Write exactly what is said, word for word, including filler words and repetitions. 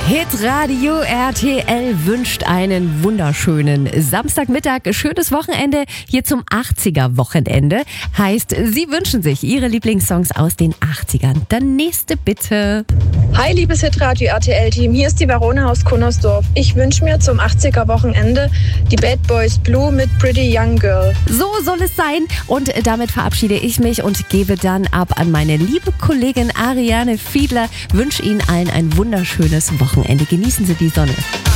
Hitradio R T L wünscht einen wunderschönen Samstagmittag, schönes Wochenende hier zum achtziger-Wochenende. Heißt, Sie wünschen sich Ihre Lieblingssongs aus den achtzigern. Dann nächste bitte. Hi, liebes Hitradio R T L-Team, hier ist die Verona aus Kunnersdorf. Ich wünsche mir zum achtziger-Wochenende die Bad Boys Blue mit Pretty Young Girl. So soll es sein und damit verabschiede ich mich und gebe dann ab an meine liebe Kollegin Ariane Fiedler. Wünsche Ihnen allen ein wunderschönes Wochenende. Genießen Sie die Sonne.